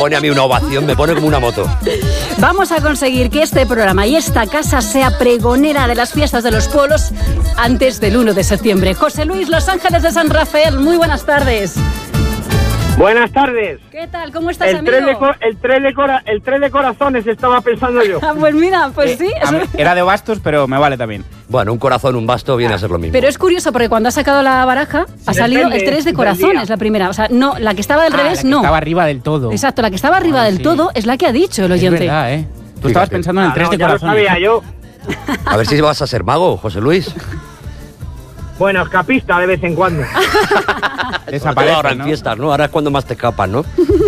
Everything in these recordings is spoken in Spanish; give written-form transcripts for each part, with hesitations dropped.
pone a mí una ovación, me pone como una moto. Vamos a conseguir que este programa y esta casa sea pregonera de las fiestas de los pueblos antes del 1 de septiembre. José Luis, Los Ángeles de San Rafael, muy buenas tardes. Buenas tardes. ¿Qué tal? ¿Cómo estás, el amigo? El tres de corazones estaba pensando yo. Pues mira, pues sí. Era de bastos, pero me vale también. Bueno, un corazón, un basto viene a ser lo mismo. Pero es curioso porque cuando ha sacado la baraja ha salido el 3 de corazones, la primera. O sea, no, la que estaba al revés, la que no. estaba arriba del todo. Exacto, la que estaba arriba del todo es la que ha dicho el oyente. Es verdad, Tú estabas pensando en el 3 de ya corazones. Lo sabía yo. A ver si vas a ser mago, José Luis. Bueno, escapista de vez en cuando. Desaparece, ahora en fiestas, ¿no? Ahora es cuando más te escapan, ¿no?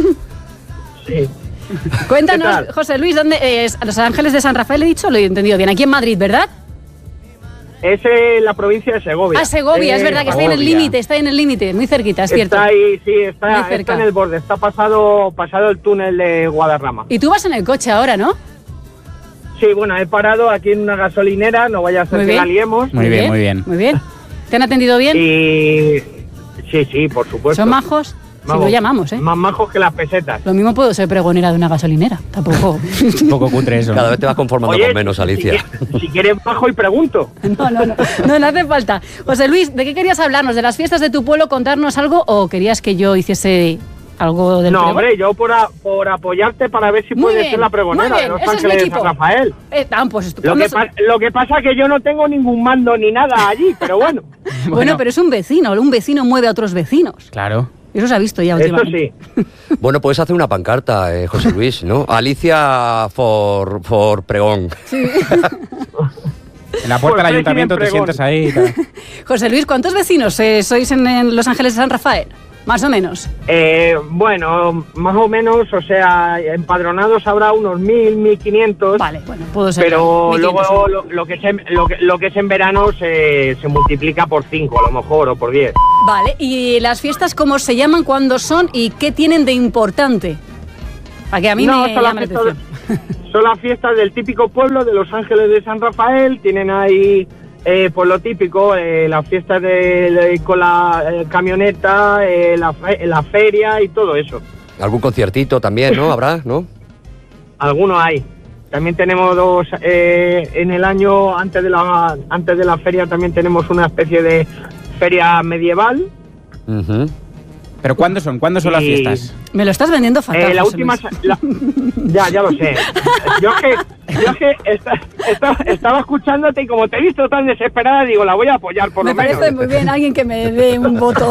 Sí. Cuéntanos, José Luis, ¿dónde es? Los Ángeles de San Rafael, he dicho, lo he entendido bien. Aquí en Madrid, ¿verdad? Es en la provincia de Segovia. Segovia, es verdad que está en el límite, muy cerquita, es cierto. Está ahí, sí, está en el borde, está pasado el túnel de Guadarrama. Y tú vas en el coche ahora, ¿no? Sí, bueno, he parado aquí en una gasolinera, no vaya a ser que la liemos. Muy bien. Muy bien. ¿Te han atendido bien? Y... Sí, por supuesto. ¿Son majos? Vamos, si lo llamamos, ¿eh? Más majos que las pesetas. Lo mismo puedo ser pregonera de una gasolinera, tampoco. Un poco cutre eso. Cada vez te vas conformando con menos, Alicia. Si quieres bajo y pregunto. No hace falta. José Luis, ¿de qué querías hablarnos? ¿De las fiestas de tu pueblo, contarnos algo o querías que yo hiciese algo del pregón? Hombre, yo por apoyarte para ver si puedes ser la pregonera de Los Ángeles de San Rafael. Pues lo que pasa es que yo no tengo ningún mando ni nada allí, pero bueno. Bueno, pero es un vecino mueve a otros vecinos. Claro. Eso se ha visto ya últimamente. Eso sí. Bueno, puedes hacer una pancarta, José Luis, ¿no? Alicia for pregón. Sí. En la puerta del ayuntamiento te sientas ahí. José Luis, ¿cuántos vecinos sois en Los Ángeles de San Rafael? Más o menos. Bueno, más o menos, o sea, empadronados habrá unos 1.000, 1.500. Vale, bueno, puedo ser. Pero luego lo que es en verano se multiplica por 5 a lo mejor, o por 10. Vale, ¿y las fiestas cómo se llaman, cuándo son y qué tienen de importante? Para que a mí me llame la atención. Son las fiestas del típico pueblo de Los Ángeles de San Rafael, tienen ahí... pues lo típico, las fiestas con la camioneta, la feria y todo eso. Algún conciertito también, ¿no? ¿Habrá, no? Algunos hay. También tenemos dos, en el año antes de la feria también tenemos una especie de feria medieval. Uh-huh. ¿Pero cuándo son? ¿Cuándo son las fiestas? Me lo estás vendiendo fatal. La última... Ya lo sé. Yo es que estaba escuchándote y como te he visto tan desesperada, digo, la voy a apoyar por lo menos. Me parece muy bien alguien que me dé un voto.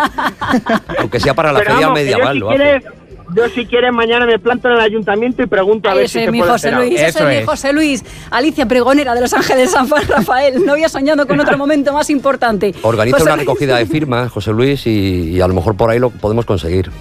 Aunque sea para la feria medieval, lo hace. Yo si quieres mañana me planto en el ayuntamiento y pregunto a ver si se puede hacer algo. Ese es mi José Luis. Alicia, pregonera de Los Ángeles de San Rafael. No había soñado con otro momento más importante. Organiza una recogida de firmas, José Luis, y a lo mejor por ahí lo podemos conseguir.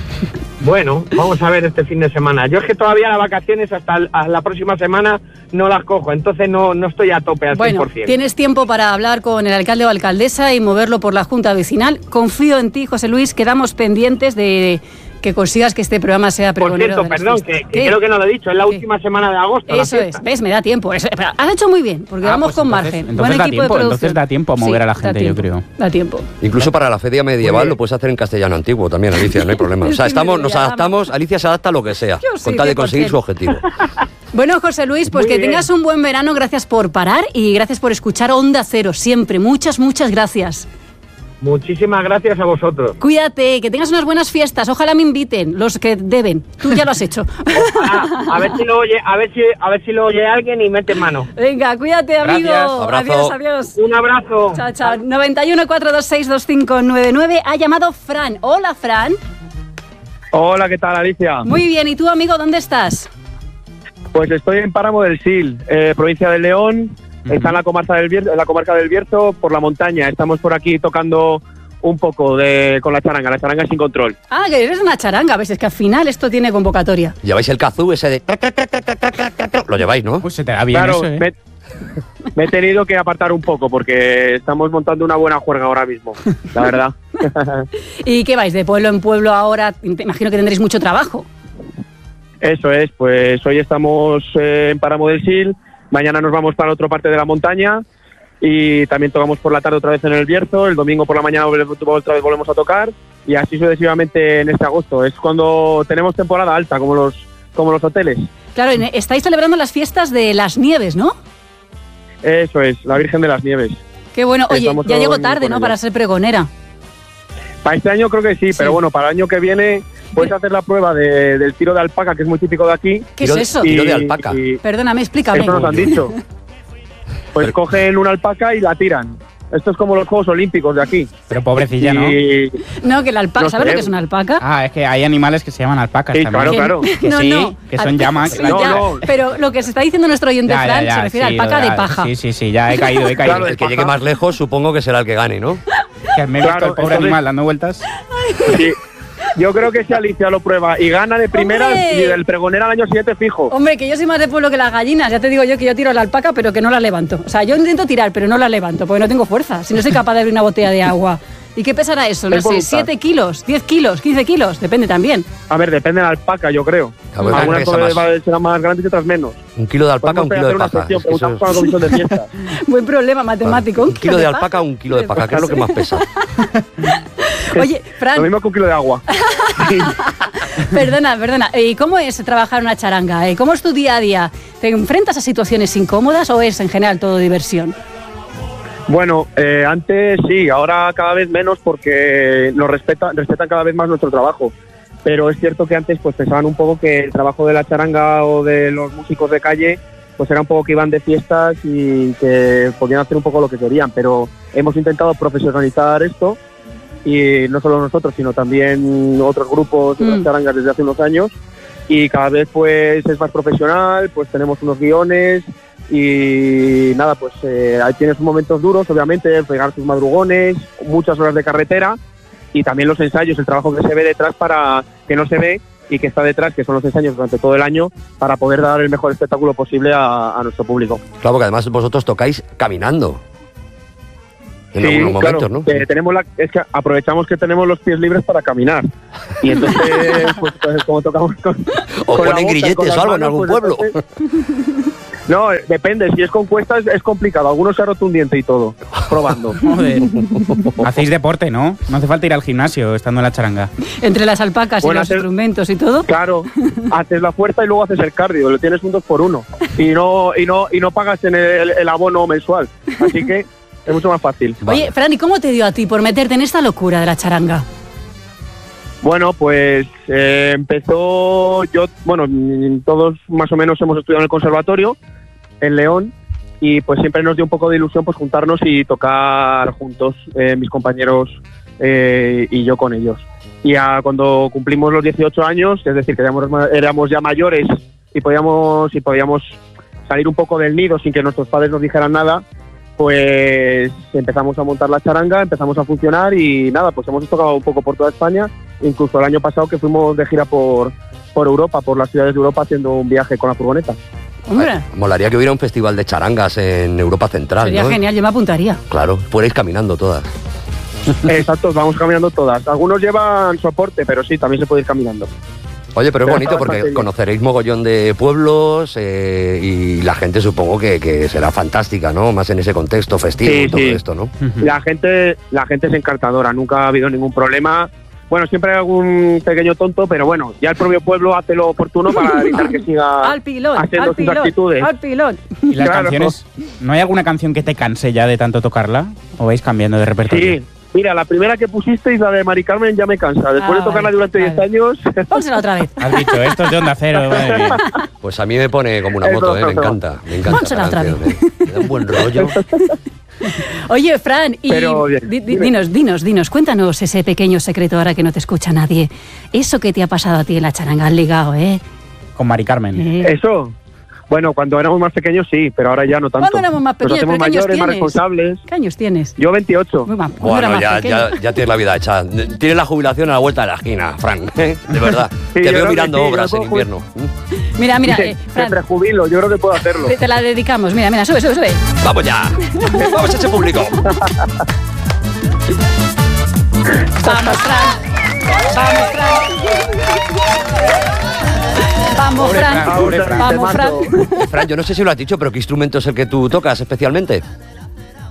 Bueno, vamos a ver este fin de semana. Yo es que todavía las vacaciones hasta la próxima semana no las cojo, entonces no estoy a tope al 100%. Bueno, tienes tiempo para hablar con el alcalde o alcaldesa y moverlo por la Junta Vecinal. Confío en ti, José Luis, quedamos pendientes de que consigas que este programa sea pregonero. Por cierto, perdón, que creo que no lo he dicho, es la última semana de agosto. Eso es, ves, me da tiempo. Has hecho muy bien, porque vamos pues con entonces, margen. Entonces da tiempo a mover a la gente, yo creo. Da tiempo. Incluso para la feria medieval lo puedes hacer en castellano antiguo también, Alicia, no hay problema. O sea, nos adaptamos, Alicia se adapta a lo que sea, con tal de conseguir su objetivo. Bueno, José Luis, pues que tengas un buen verano, gracias por parar y gracias por escuchar Onda Cero siempre. Muchas gracias. Muchísimas gracias a vosotros. Cuídate, que tengas unas buenas fiestas. Ojalá me inviten los que deben. Tú ya lo has hecho. Ojalá, a ver si lo oye alguien y mete mano. Venga, cuídate, amigo. Adiós. Un abrazo. Chao. 91 426 2599. Ha llamado Fran. Hola, Fran. Hola, ¿qué tal, Alicia? Muy bien. ¿Y tú, amigo, dónde estás? Pues estoy en Páramo del Sil, provincia de León. Está en la comarca del Bierzo, por la montaña. Estamos por aquí tocando un poco con la charanga sin control. Ah, que eres una charanga, ves, es que al final esto tiene convocatoria. ¿Lleváis el kazoo ese de...? Lo lleváis, ¿no? Pues se te da bien claro, eso, me he tenido que apartar un poco porque estamos montando una buena juerga ahora mismo, la verdad. ¿Y qué vais, de pueblo en pueblo ahora? Te imagino que tendréis mucho trabajo. Eso es, pues hoy estamos en Páramo del Sil. Mañana nos vamos para otra parte de la montaña y también tocamos por la tarde otra vez en el Bierzo, el domingo por la mañana otra vez volvemos a tocar y así sucesivamente en este agosto. Es cuando tenemos temporada alta, como los hoteles. Claro, estáis celebrando las fiestas de las nieves, ¿no? Eso es, la Virgen de las Nieves. Qué bueno. Oye, ya llegó tarde, ¿no?, para ser pregonera. Para este año creo que sí, pero bueno, para el año que viene puedes hacer la prueba del tiro de alpaca, que es muy típico de aquí. ¿Qué es eso? Tiro de alpaca. Perdóname, explícame. Eso nos han dicho. Pues cogen una alpaca y la tiran. Esto es como los Juegos Olímpicos de aquí. Pero pobrecilla, ¿no? No, que la alpaca, No ¿sabes sé. lo que es una alpaca? Ah, es que hay animales que se llaman alpacas Sí, también. claro. Que No, sí, no. que son llamas. Sí, claro. ya, No. pero lo que se está diciendo nuestro oyente Fran se refiere a sí, alpaca de ya, paja. Sí, ya he caído. Claro, El que llegue más lejos supongo que será el que gane, ¿no? Que me he visto Claro, el pobre entonces- animal dando vueltas. Sí. Yo creo que si Alicia lo prueba y gana de primeras ¡Hombre! y del pregonera al año siguiente fijo. Hombre, que yo soy más de pueblo que las gallinas. Ya te digo yo que yo tiro la alpaca, pero que no la levanto. O sea, yo intento tirar, pero no la levanto, porque no tengo fuerza. Si no soy capaz de abrir una botella de agua. ¿Y qué pesará eso? No Es sé, voluntad. 7 kilos, 10 kilos, 15 kilos. Depende también. A ver, depende de la alpaca, yo creo. Claro, Algunas pesa más. serán más grandes y otras menos. Un kilo de alpaca, un Podemos kilo de hacer una paja. sección, Es que eso preguntamos a la comisión de fiestas. Buen problema matemático. Un kilo de paja. alpaca, un kilo de paja. ¿Qué es lo que más pesa? Oye, Lo Fran, mismo que un kilo de agua. perdona. ¿Y cómo es trabajar una charanga? ¿Cómo es tu día a día? ¿Te enfrentas a situaciones incómodas o es en general todo diversión? Bueno, antes sí, ahora cada vez menos porque nos respetan cada vez más nuestro trabajo. Pero es cierto que antes pues pensaban un poco que el trabajo de la charanga o de los músicos de calle pues era un poco que iban de fiestas y que podían hacer un poco lo que querían. Pero hemos intentado profesionalizar esto y no solo nosotros, sino también otros grupos de las charangas desde hace unos años y cada vez pues es más profesional, pues tenemos unos guiones y nada, pues ahí tienes momentos duros, obviamente, pegar tus madrugones, muchas horas de carretera y también los ensayos, el trabajo que se ve detrás para que no se ve y que está detrás, que son los ensayos durante todo el año para poder dar el mejor espectáculo posible a nuestro público. Claro, porque además vosotros tocáis caminando. En algunos momentos, ¿no? Tenemos es que aprovechamos que tenemos los pies libres para caminar. Y entonces, pues como tocamos con O con la ponen boca y grilletes con las o algo en manos, algún pues, pueblo. entonces- No, depende. Si es con cuestas es complicado. Algunos se ha roto un diente y todo, probando. Joder. Hacéis deporte, ¿no? No hace falta ir al gimnasio estando en la charanga. Entre las alpacas Bueno, y los hacer- instrumentos y todo. Claro, haces la fuerza y luego haces el cardio. Lo tienes un 2x1 y no pagas en el abono mensual. Así que es mucho más fácil. Oye, Fran, ¿y cómo te dio a ti por meterte en esta locura de la charanga? Bueno, pues empezó todos más o menos hemos estudiado en el conservatorio en León y pues siempre nos dio un poco de ilusión pues juntarnos y tocar juntos, mis compañeros y yo con ellos. Y cuando cumplimos los 18 años, es decir, que éramos ya mayores y podíamos salir un poco del nido sin que nuestros padres nos dijeran nada, pues empezamos a montar la charanga, empezamos a funcionar y nada, pues hemos tocado un poco por toda España, incluso el año pasado que fuimos de gira por Europa, por las ciudades de Europa haciendo un viaje con la furgoneta. Hombre, Molaría que hubiera un festival de charangas en Europa Central, sería ¿no? genial, yo me apuntaría. Claro, fuerais caminando todas. Exacto, vamos caminando todas. Algunos llevan soporte, pero sí, también se puede ir caminando. Oye, pero es Pero bonito está porque bastante bien. conoceréis mogollón de pueblos y la gente supongo que será fantástica, ¿no? Más en ese contexto festivo Sí, y todo sí. esto, ¿no? La gente es encantadora, nunca ha habido ningún problema. Bueno, siempre hay algún pequeño tonto, pero bueno, ya el propio pueblo hace lo oportuno para evitar que siga Al pilón, haciendo al sus pilón, actitudes. al pilón. ¿Y las Claro. canciones? ¿No hay alguna canción que te canse ya de tanto tocarla? ¿O vais cambiando de repertorio? Sí, mira, la primera que pusisteis, la de Mari Carmen, ya me cansa. Después de tocarla vale, durante 10 vale. años... Pónsela otra vez. Has dicho, esto es de Onda Cero, madre mía. Pues a mí me pone como una Eso, moto, me eso. encanta. Me encanta Pónsela esta otra canción, Me da un buen rollo. Oye, Fran, y Pero, bien, dime. dinos, cuéntanos ese pequeño secreto ahora que no te escucha nadie. Eso que te ha pasado a ti en la charanga, has ligado, ¿eh? Con Mari Carmen. Eso, bueno, cuando éramos más pequeños sí, pero ahora ya no tanto. ¿Cuándo éramos más pequeños? Nos hacemos ¿Pero qué años mayores, más tienes? responsables. ¿Qué años tienes? Yo 28. Muy mal, cuando era Bueno, más pequeño. ya tienes la vida hecha. Tienes la jubilación a la vuelta de la esquina, Fran. De verdad. Sí, Te yo veo creo que mirando sí, yo obras en puedo invierno. Mira, Me Fran, prejubilo, yo creo que puedo hacerlo. te la dedicamos. Mira, sube. ¡Vamos ya! ¡Vamos a ese público! Vamos, Fran. Vamos, Pobre Fran. Fran, pobre Fran. Vamos, Te Fran. mato. Fran, yo no sé si lo has dicho, pero ¿qué instrumento es el que tú tocas especialmente?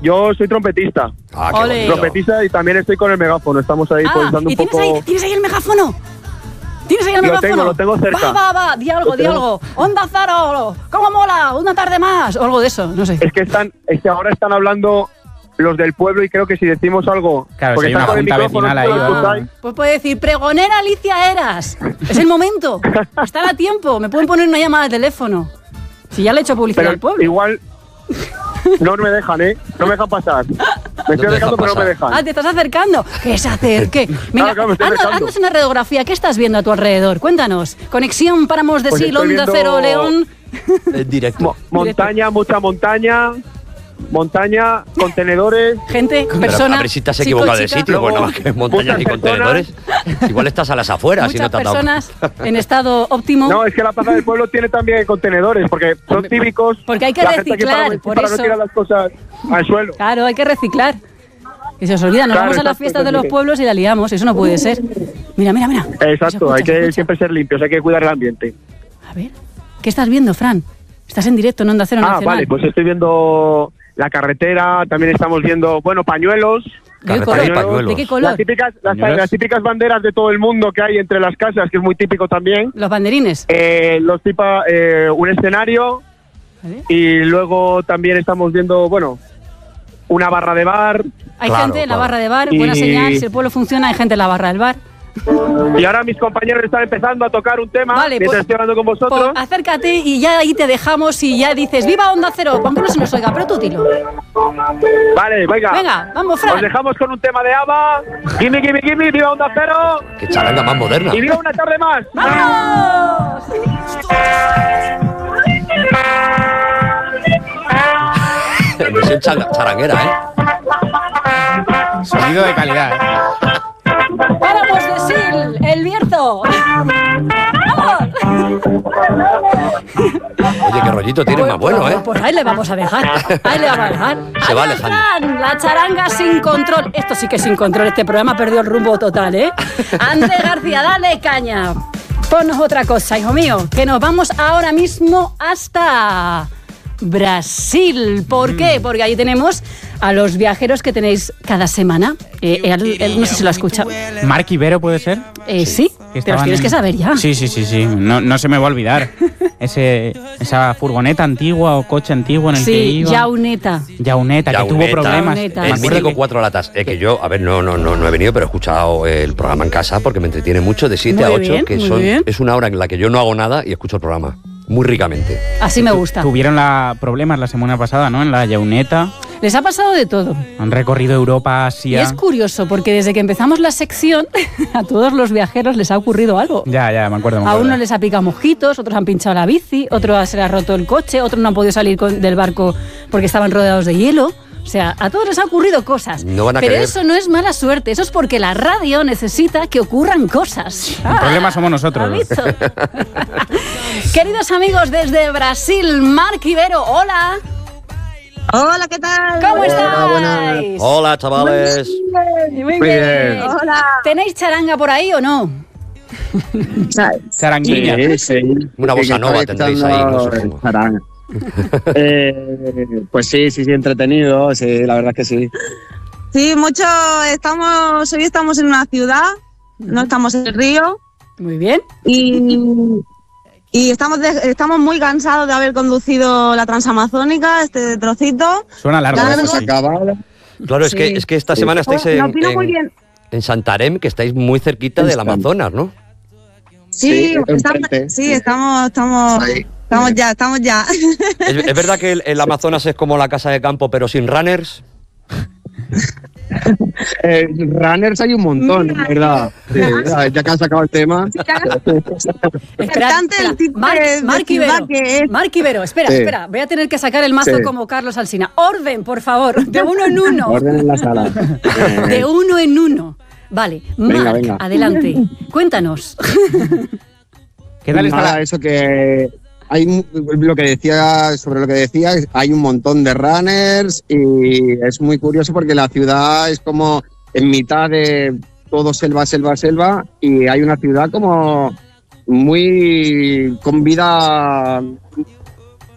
Yo soy trompetista. Ah, qué Ole. bonito. Trompetista y también estoy con el megáfono. Estamos ahí pues dando ¿y un poco... tienes ahí el megáfono? ¿Tienes ahí el Lo megáfono? lo tengo cerca. Va, di algo. Onda Cero, ¿cómo mola? Una tarde más, o algo de eso, no sé. Es que ahora están hablando los del pueblo y creo que si decimos algo... Claro, porque si hay están una con el junta micrófono, vecinal ahí, todos ¿no? escucháis. Pues puede decir, pregonera Alicia Eras. Es el momento. Están a tiempo. Me pueden poner una llamada de teléfono. Si ya le he hecho publicidad Pero al pueblo. igual no me dejan, ¿eh? No me dejan pasar. Me estoy te acercando, dejan pero no me pasar. dejan. Te estás acercando. Que se acerque. Venga, Claro, me estoy acercando. haznos una radiografía. ¿Qué estás viendo a tu alrededor? Cuéntanos. Conexión Páramos de Pues Sil, estoy Onda viendo- Cero, León. En directo. Montaña, mucha montaña, contenedores. Gente, Pero personas. a ver si te has chico, equivocado de chica. sitio, pues nada más que montañas y muchas contenedores. Igual estás a las afueras y Muchas no te has dado personas en estado óptimo. No, es que la Plaza del Pueblo tiene también contenedores, porque son típicos. Porque hay que la gente aquí reciclar, por para eso. no tirar las cosas al suelo. Claro, hay que reciclar. Que se os olvida, nos Claro, vamos a las exacto, fiestas de eso los sí. pueblos y la liamos. Eso no puede ser. Mira. Exacto, hay Se que escucha. siempre ser limpios, hay que cuidar el ambiente. A ver, ¿qué estás viendo, Fran? Estás en directo en Onda Cero Nacional. Vale, pues estoy viendo la carretera, también estamos viendo, bueno, pañuelos. ¿De qué Carretera color? y pañuelos. ¿De qué color? Las típicas banderas de todo el mundo que hay entre las casas, que es muy típico también. Los banderines. Un escenario ¿Vale? y luego también estamos viendo, bueno, una barra de bar. Hay Claro, gente en la claro. barra de bar, Y- buena señal. Si el pueblo funciona, hay gente en la barra del bar. Y ahora mis compañeros están empezando a tocar un tema Vale, mientras pues- estoy hablando con vosotros. Pues acércate y ya ahí te dejamos y ya dices, ¡viva Onda Cero! Aunque no se nos oiga, pero tú dilo. Vale, Venga, vamos, Os Fran. dejamos con un tema de ABBA. Gimme, gimme, gimme, viva Onda Cero. Qué charanga más moderna. Y viva una tarde más. ¡Vamos! Versión charanguera, ¿eh? Sonido de calidad. ¡Páramos de Sil! ¡El Bierzo! ¡Vamos! Oye, qué rollito tienes más bueno, ¿eh? Pues ahí le vamos a dejar. Ahí le vamos a dejar. Se va Adiós, alejando. Fran, la charanga sin control. Esto sí que es sin control. Este programa perdió el rumbo total, ¿eh? Andrés García, dale caña. Ponnos otra cosa, hijo mío. Que nos vamos ahora mismo hasta Brasil. ¿Por qué? Porque ahí tenemos a los viajeros que tenéis cada semana. Él no sé si lo ha escuchado. Mark Ibero, ¿puede ser? Sí, Que te los estaban tienes en- que saber ya. Sí. No se me va a olvidar. Esa furgoneta antigua o coche antiguo en el que Sí, iba. Yauneta. Yauneta, que tuvo Yauneta. problemas. Yauneta. Me El acuerdo mítico que- 4 latas. Que yo, a ver, no he venido, pero he escuchado el programa en casa porque me entretiene mucho de 7 a Muy 8, bien, que muy bien. es una hora en la que yo no hago nada y escucho el programa. Muy ricamente. Así me gusta. Tuvieron problemas la semana pasada, ¿no? En la Yauneta. Les ha pasado de todo. Han recorrido Europa, Y Asia. es curioso porque desde que empezamos la sección a todos los viajeros les ha ocurrido algo. Ya, me acuerdo. A unos les ha picado mosquitos, otros han pinchado la bici, otros se les ha roto el coche, otros no han podido salir del barco porque estaban rodeados de hielo. O sea, a todos les ha ocurrido cosas. No van a Pero creer. eso no es mala suerte, eso es porque la radio necesita que ocurran cosas. El problema somos nosotros. ¿Has visto? Queridos amigos desde Brasil, Mark Ibero, hola. Hola, ¿qué tal? ¿Cómo Buenas. estáis? Hola, chavales. Muy bien. Hola. ¿Tenéis charanga por ahí o no? Charanguilla. Una bossa nova tendréis ahí, ¿no? Supongo. Pues sí, entretenido, sí, la verdad es que sí. Sí, mucho. Hoy estamos en una ciudad, no estamos en el río Muy bien. y estamos muy cansados de haber conducido la Transamazónica, este trocito. Suena largo. Ya eso no sí. Acaba. Claro, Sí. es que esta semana estáis Lo opino muy bien. en Santarém, que estáis muy cerquita del Amazonas, ¿no? Sí, enfrente. estamos Ahí. Estamos ya. ¿Es verdad que el Amazonas es como la casa de campo, pero sin runners? Runners hay un montón, la verdad. Sí, ya que has sacado el tema. Importante el tipo de Mark ciudad Ibero. que es. Mark Ibero, espera, Sí. espera. Voy a tener que sacar el mazo Sí. como Carlos Alsina. Orden, por favor, de uno en uno. Orden en la sala. De uno en uno. Vale, Venga, Mark, venga. adelante. Cuéntanos. ¿Qué tal está Nada, la- eso que hay lo que decía sobre lo que decía, hay un montón de runners y es muy curioso porque la ciudad es como en mitad de todo selva y hay una ciudad como muy con vida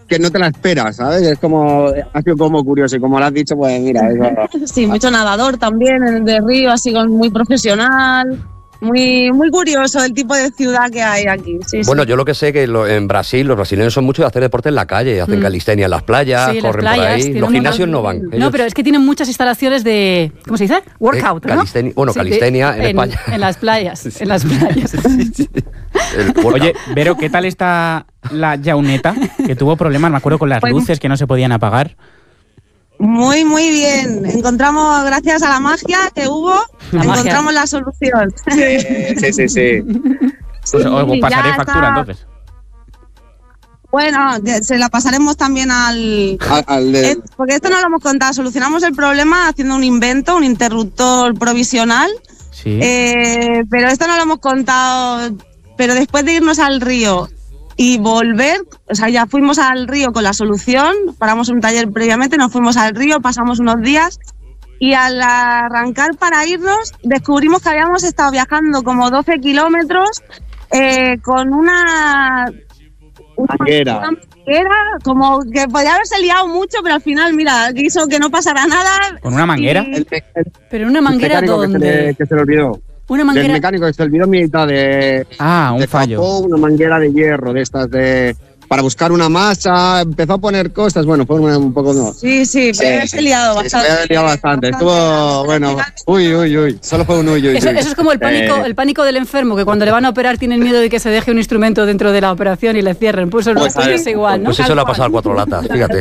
que no te la esperas, ¿sabes? Es como, ha sido como curioso y como lo has dicho, pues mira. Sí, mucho nadador también en el de Río, así muy profesional. Muy, muy curioso el tipo de ciudad que hay aquí. Sí, bueno, yo lo que sé que en Brasil los brasileños son muchos de hacer deporte en la calle, hacen calistenia en las playas, sí, corren las playas, por ahí. Los gimnasios no van. No, pero es que tienen muchas instalaciones de, ¿cómo se dice? Workout, ¿no? Bueno, sí, calistenia en España. En las playas, en las playas. Sí. Oye, Vero, ¿qué tal está la Jauneta? Que tuvo problemas, me acuerdo, con las luces que no se podían apagar. Muy, muy bien. Encontramos, gracias a la magia que hubo, encontramos la solución. Sí. Pues os pasaré factura, entonces. Bueno, se la pasaremos también al porque esto no lo hemos contado. Solucionamos el problema haciendo un invento, un interruptor provisional. Sí. Pero esto no lo hemos contado. Pero después de irnos al río y volver, o sea, ya fuimos al río con la solución, paramos un taller previamente, nos fuimos al río, pasamos unos días y al arrancar para irnos descubrimos que habíamos estado viajando como 12 kilómetros con una manguera, como que podía haberse liado mucho, pero al final, mira, quiso que no pasara nada. ¿Con una manguera? ¿Pero una manguera dónde? Que se le olvidó. Una manguera. El mecánico que se olvidó mitad de. Un fallo. Capó una manguera de hierro de estas para buscar una masa, empezó a poner cosas, bueno, fue un poco no. Sí, pero se ha liado bastante. Se había liado bastante. Estuvo, bueno, uy, solo fue un uy. Eso es como el pánico del enfermo, que cuando le van a operar tienen miedo de que se deje un instrumento dentro de la operación y le cierren. Pues es igual, ¿no? Pues eso le ha pasado al 4 latas, fíjate.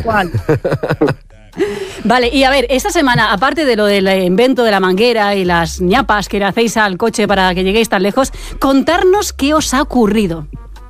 Vale, y a ver, esta semana, aparte de lo del invento de la manguera y las ñapas que le hacéis al coche para que lleguéis tan lejos, contarnos qué os ha ocurrido.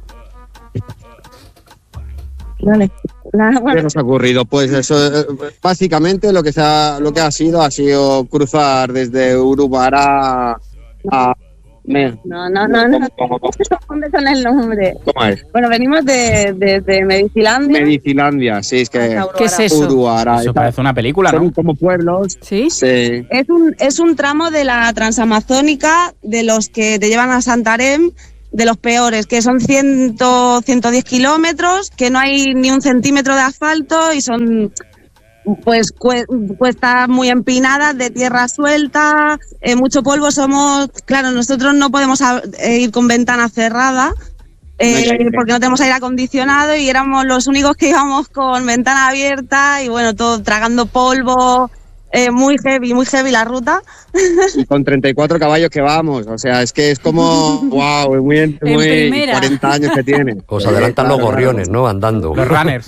Vale. ¿Qué nos ha ocurrido? Pues eso, básicamente lo que ha sido cruzar desde Urubara a No. ¿Dónde son el nombre? ¿Cómo es? Bueno, venimos de Medicilandia. Medicilandia, sí, es que... ¿Qué es eso? Urubara, eso parece una película, ¿no? Son como pueblos. ¿Sí? Sí. Es un tramo de la transamazónica de los que te llevan a Santarém, de los peores, que son 110 kilómetros, que no hay ni un centímetro de asfalto y son pues cuestas muy empinadas, de tierra suelta, mucho polvo. Claro, nosotros no podemos ir con ventana cerrada porque no tenemos aire acondicionado y éramos los únicos que íbamos con ventana abierta y bueno, todo tragando polvo. Muy heavy la ruta. Y con 34 caballos que vamos, o sea, es que es como, wow, muy 40 años que tiene. Os adelantan los gorriones, ¿no? Andando. Los runners.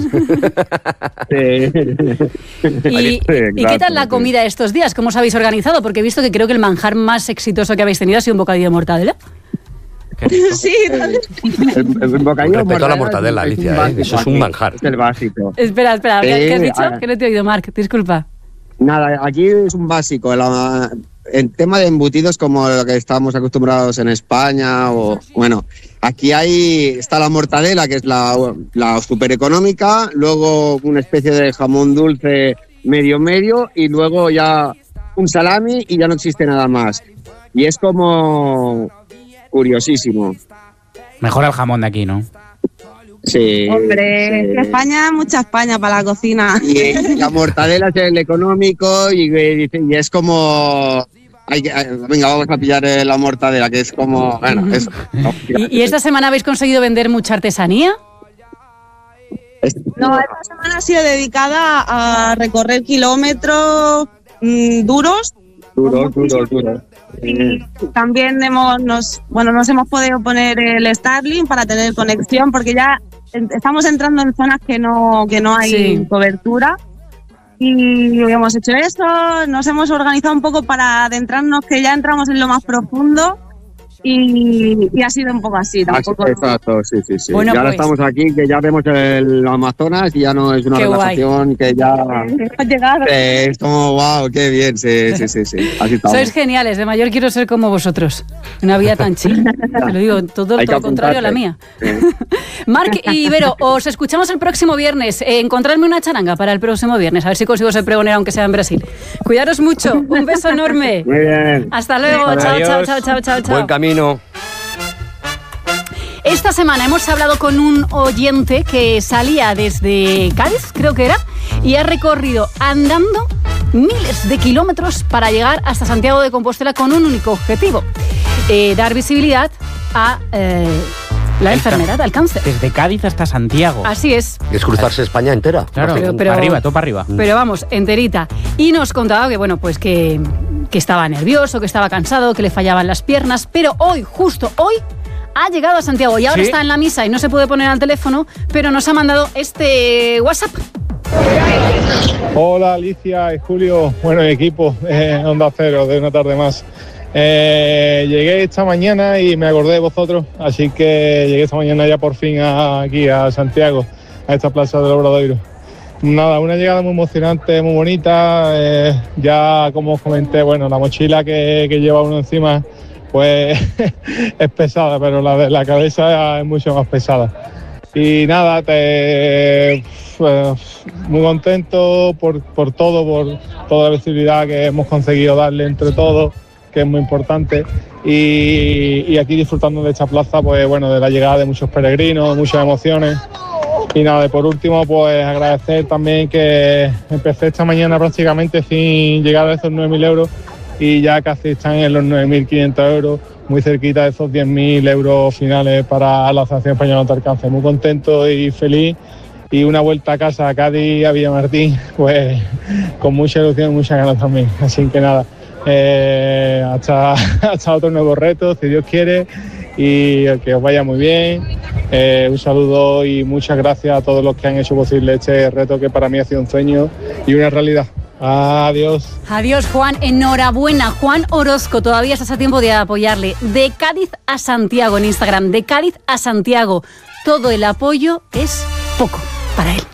¿Y qué tal la comida estos días? ¿Cómo os habéis organizado? Porque he visto que creo que el manjar más exitoso que habéis tenido ha sido un bocadillo de mortadela. Sí, el bocadillo respecto a la mortadela, Alicia, eso es un manjar. Es el básico. Espera, ¿qué has dicho? Que no te he oído, Marc, disculpa. Nada, aquí es un básico. El tema de embutidos como lo que estamos acostumbrados en España o bueno, aquí está la mortadela, que es la super económica, luego una especie de jamón dulce medio y luego ya un salami y ya no existe nada más. Y es como curiosísimo. Mejor el jamón de aquí, ¿no? Sí. Hombre, sí. España, mucha España para la cocina. Y la mortadela es el económico y es como... venga, vamos a pillar la mortadela, que es como... Bueno, eso. ¿Y esta semana habéis conseguido vender mucha artesanía? No, esta semana ha sido dedicada a recorrer kilómetros duros. Duros. Y también nos hemos podido poner el Starlink para tener conexión, porque ya estamos entrando en zonas que no hay cobertura. Y hemos hecho eso, nos hemos organizado un poco para adentrarnos, que ya entramos en lo más profundo. Y ha sido un poco así. Exacto, sí. Bueno, y ahora pues, estamos aquí, que ya vemos el Amazonas y ya no es una relajación que ya... es como, wow, qué bien, sí. Así estamos. Sois geniales, de mayor quiero ser como vosotros. Una vida tan chila. Te lo digo, todo lo contrario a la mía. Sí. Marc y Vero, os escuchamos el próximo viernes. Encontradme una charanga para el próximo viernes, a ver si consigo ser pregonera aunque sea en Brasil. Cuidaros mucho, un beso enorme. Muy bien. Hasta luego, chao. Buen camino. Esta semana hemos hablado con un oyente que salía desde Cádiz, creo que era, y ha recorrido andando miles de kilómetros para llegar hasta Santiago de Compostela con un único objetivo: dar visibilidad a la enfermedad, al cáncer. Desde Cádiz hasta Santiago. Así es. Es cruzarse España entera. Claro, pero arriba, todo para arriba. Pero vamos, enterita. Y nos contaba que, bueno, pues que estaba nervioso, que estaba cansado, que le fallaban las piernas, pero hoy, justo hoy, ha llegado a Santiago y ahora está en la misa y no se puede poner al teléfono, pero nos ha mandado este WhatsApp. Hola Alicia y Julio, bueno, equipo Onda Cero de Una Tarde Más. Llegué esta mañana y me acordé de vosotros, así que llegué esta mañana ya por fin aquí a Santiago, a esta plaza del Obradoiro. Nada, una llegada muy emocionante, muy bonita. Ya como os comenté, bueno, la mochila que lleva uno encima pues es pesada, pero la de la cabeza es mucho más pesada. Y nada, muy contento por todo, por toda la visibilidad que hemos conseguido darle entre todos, que es muy importante. Y aquí disfrutando de esta plaza, pues bueno, de la llegada de muchos peregrinos, muchas emociones. Y nada, y por último, pues agradecer también que empecé esta mañana prácticamente sin llegar a esos 9.000 euros y ya casi están en los 9.500 euros, muy cerquita de esos 10.000 euros finales para la Asociación Española contra el Cáncer. Muy contento y feliz, y una vuelta a casa, a Cádiz, a Villamartín, pues con mucha ilusión y muchas ganas también. Así que nada, hasta otro nuevo reto, si Dios quiere, y que os vaya muy bien. Un saludo y muchas gracias a todos los que han hecho posible este reto, que para mí ha sido un sueño y una realidad. Adiós. Adiós, Juan. Enhorabuena, Juan Orozco. Todavía estás a tiempo de apoyarle. De Cádiz a Santiago en Instagram. De Cádiz a Santiago. Todo el apoyo es poco para él.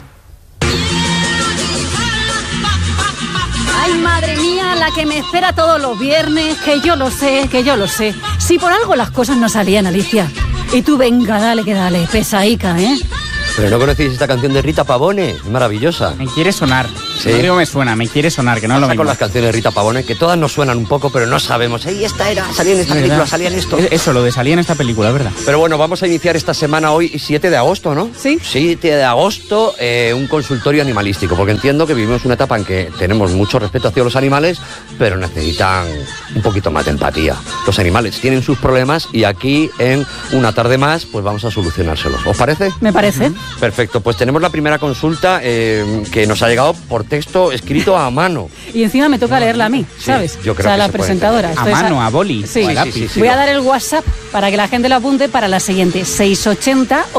Ay, madre mía, la que me espera todos los viernes. Que yo lo sé, que yo lo sé. Si por algo las cosas no salían, Alicia. Y tú venga, dale que dale. Pesaica, ¿eh? Pero no conocéis esta canción de Rita Pavone, maravillosa. Me quiere sonar. Sí. No digo me suena, me quiere sonar, que no es lo mismo. Con las canciones de Rita Pavone, que todas nos suenan un poco, pero no sabemos. Esta era, salía en esta película, salía en esto. Eso, lo de salía en esta película, ¿verdad? Pero bueno, vamos a iniciar esta semana hoy, 7 de agosto, ¿no? Sí. 7 de agosto, un consultorio animalístico, porque entiendo que vivimos una etapa en que tenemos mucho respeto hacia los animales, pero necesitan un poquito más de empatía. Los animales tienen sus problemas y aquí, en Una Tarde Más, pues vamos a solucionárselos. ¿Os parece? Me parece. Perfecto, pues tenemos la primera consulta que nos ha llegado por texto escrito a mano. Y encima me toca leerla a mí, ¿sabes? Sí, yo creo que la se puede presentadora. A mano, a boli. Sí. O a lápiz. Voy a dar el WhatsApp para que la gente lo apunte para la siguiente. 680